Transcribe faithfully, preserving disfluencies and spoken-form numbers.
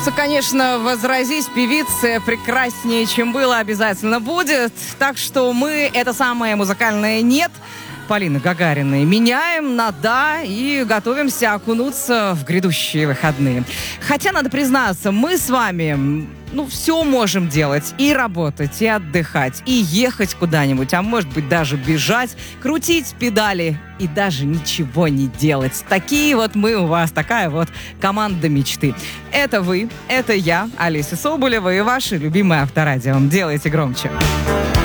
Хочется, конечно, возразить, певице прекраснее, чем было, обязательно будет. Так что мы это самое музыкальное «нет» Полины Гагариной меняем на «да» и готовимся окунуться в грядущие выходные. Хотя, надо признаться, мы с вами, ну, все можем делать. И работать, и отдыхать, и ехать куда-нибудь, а может быть даже бежать, крутить педали и даже ничего не делать. Такие вот мы у вас, такая вот команда мечты. Это вы, это я, Олеся Соболева и ваше любимое Авторадио. Делайте громче.